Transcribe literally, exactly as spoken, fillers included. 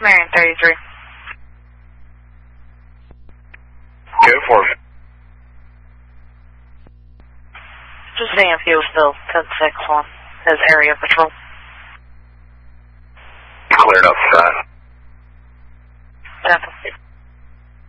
Marion thirty-three. Go for it. Just Van Fuel still, ten six one, as area patrol. Cleared outside.